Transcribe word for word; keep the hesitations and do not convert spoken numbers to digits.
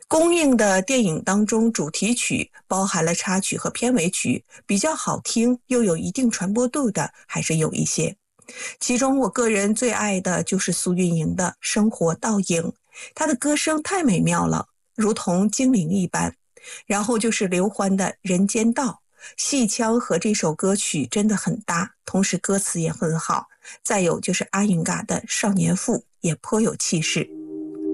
公映的电影当中，主题曲包含了插曲和片尾曲，比较好听又有一定传播度的还是有一些。其中我个人最爱的就是苏运莹的《生活倒影》，她的歌声太美妙了，如同精灵一般。然后就是刘欢的《人间道》，戏腔和这首歌曲真的很搭，同时歌词也很好。再有就是阿云嘎的《少年赋》，也颇有气势。